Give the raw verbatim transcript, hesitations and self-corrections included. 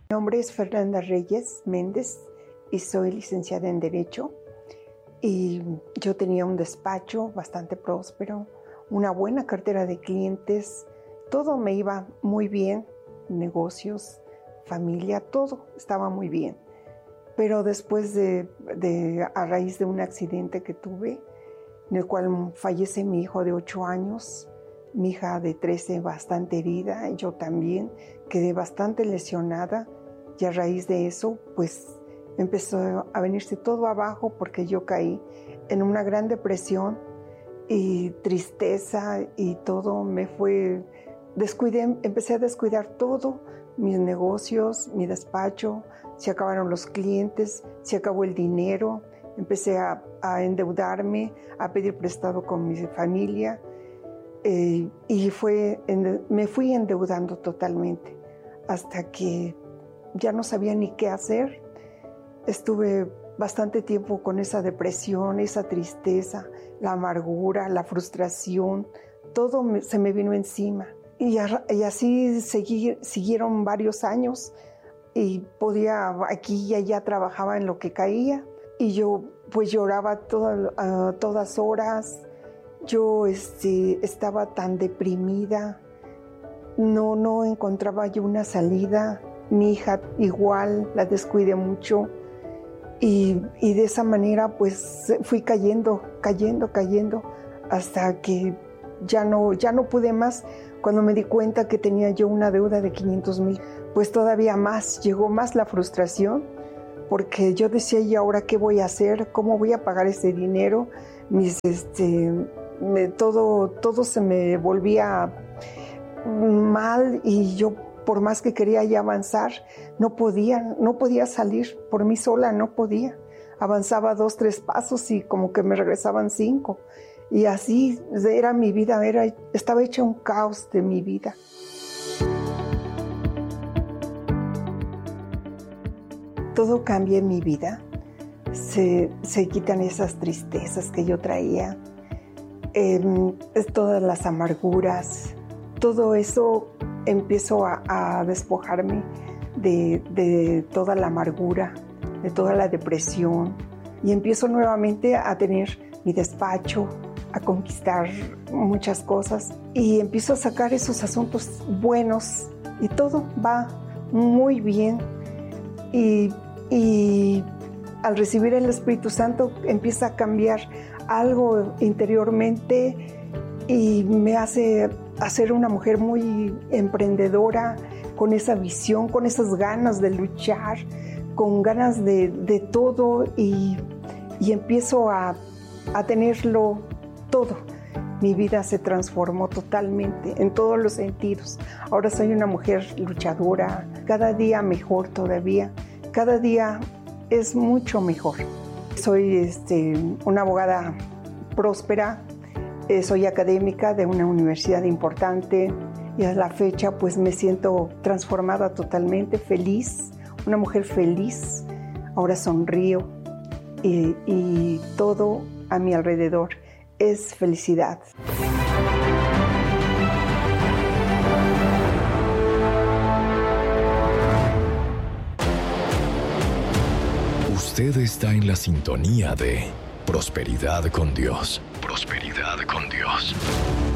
Mi nombre es Fernanda Reyes Méndez y soy licenciada en Derecho. Y yo tenía un despacho bastante próspero, una buena cartera de clientes, todo me iba muy bien, negocios, familia, todo estaba muy bien. Pero después de, de, a raíz de un accidente que tuve, en el cual fallece mi hijo de ocho años, mi hija de trece bastante herida, y yo también quedé bastante lesionada, y a raíz de eso, pues empezó a venirse todo abajo porque yo caí en una gran depresión y tristeza y todo me fue, descuidé, empecé a descuidar todo, mis negocios, mi despacho, se acabaron los clientes, se acabó el dinero, empecé a, a endeudarme, a pedir prestado con mi familia eh, y fue, en, me fui endeudando totalmente hasta que ya no sabía ni qué hacer. Estuve bastante tiempo con esa depresión, esa tristeza, la amargura, la frustración, todo me, se me vino encima. Y, a, y así seguí, siguieron varios años y podía, aquí y allá trabajaba en lo que caía y yo pues lloraba toda, a todas horas. Yo este, estaba tan deprimida, no, no encontraba yo una salida. Mi hija igual, la descuidé mucho. Y, y de esa manera pues fui cayendo, cayendo, cayendo hasta que ya no, ya no pude más. Cuando me di cuenta que tenía yo una deuda de quinientos mil, pues todavía más, llegó más la frustración porque yo decía, ¿y ahora qué voy a hacer? ¿Cómo voy a pagar ese dinero? Mis, este, me, todo, todo se me volvía mal y yo por más que quería ya avanzar, no podía, no podía salir por mí sola, no podía. Avanzaba dos, tres pasos y como que me regresaban cinco. Y así era mi vida, era, estaba hecha un caos de mi vida. Todo cambia en mi vida. Se, se quitan esas tristezas que yo traía, eh, todas las amarguras, todo eso. Empiezo a, a despojarme de, de toda la amargura, de toda la depresión y empiezo nuevamente a tener mi despacho, a conquistar muchas cosas y empiezo a sacar esos asuntos buenos y todo va muy bien y, y al recibir el Espíritu Santo empieza a cambiar algo interiormente y me hace a ser una mujer muy emprendedora, con esa visión, con esas ganas de luchar, con ganas de, de todo y, y empiezo a, a tenerlo todo. Mi vida se transformó totalmente en todos los sentidos. Ahora soy una mujer luchadora, cada día mejor todavía, cada día es mucho mejor. Soy este, una abogada próspera. Soy académica de una universidad importante y a la fecha pues me siento transformada totalmente, feliz, una mujer feliz. Ahora sonrío y, y todo a mi alrededor es felicidad. Usted está en la sintonía de Prosperidad con Dios. Prosperidad con Dios.